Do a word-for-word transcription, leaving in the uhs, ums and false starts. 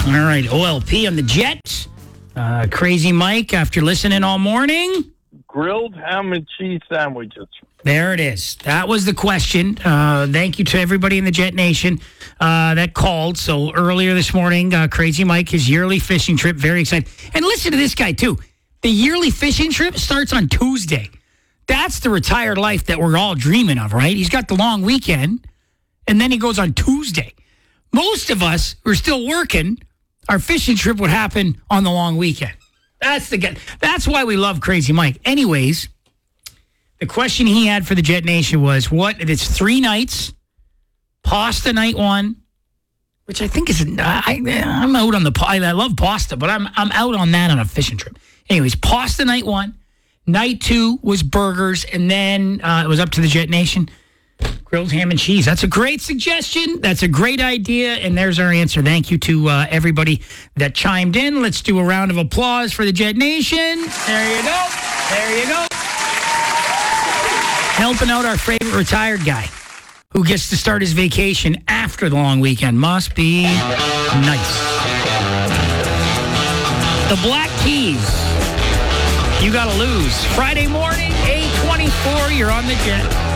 All right, O L P on the Jets. Uh, Crazy Mike, after listening all morning. Grilled ham and cheese sandwiches. There it is. That was the question. Uh, thank you to everybody in the Jet Nation uh, that called. So earlier this morning, uh, Crazy Mike, his yearly fishing trip, very excited. And listen to this guy, too. The yearly fishing trip starts on Tuesday. That's the retired life that we're all dreaming of, right? He's got the long weekend, and then he goes on Tuesday. Most of us who are still working, our fishing trip would happen on the long weekend. That's the guy. That's why we love Crazy Mike. Anyways, the question he had for the Jet Nation was, what? It's three nights, pasta night one, which I think is, I, I'm out on the, I love pasta, but I'm I'm out on that on a fishing trip. Anyways, pasta night one, night two was burgers, and then uh, it was up to the Jet Nation. Grilled ham and cheese. That's a great suggestion. That's a great idea. And there's our answer. Thank you to uh, everybody that chimed in. Let's do a round of applause for the Jet Nation. There you go. There you go. Helping out our favorite retired guy who gets to start his vacation after the long weekend. Must be nice. The Black Keys. You got to lose. Friday morning, eight twenty-four. You're on the Jet.